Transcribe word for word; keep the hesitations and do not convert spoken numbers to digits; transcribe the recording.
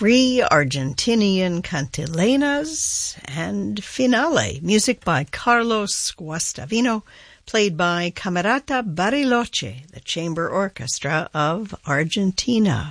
Three Argentinian cantilenas, and Finale, music by Carlos Guastavino, played by Camerata Bariloche, the chamber orchestra of Argentina.